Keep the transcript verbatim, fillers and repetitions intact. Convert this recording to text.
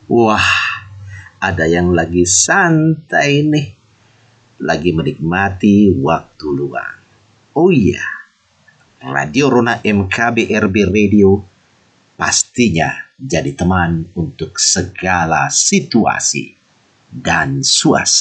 Wah, ada yang lagi santai nih, lagi menikmati waktu luang. Oh iya, Radio Rona M K B R B Radio pastinya jadi teman untuk segala situasi dan suasana.